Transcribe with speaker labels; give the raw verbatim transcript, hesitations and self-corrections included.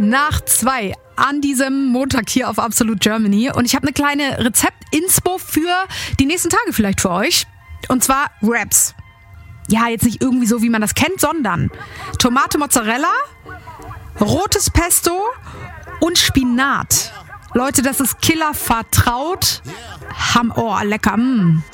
Speaker 1: nach zwei an diesem Montag hier auf Absolute Germany. Und ich habe eine kleine Rezept-Inspo für die nächsten Tage vielleicht für euch. Und zwar Wraps. Ja, jetzt nicht irgendwie so, wie man das kennt, sondern Tomate, Mozzarella, rotes Pesto und Spinat. Leute, das ist Killer vertraut. Ham, oh, lecker. Mm.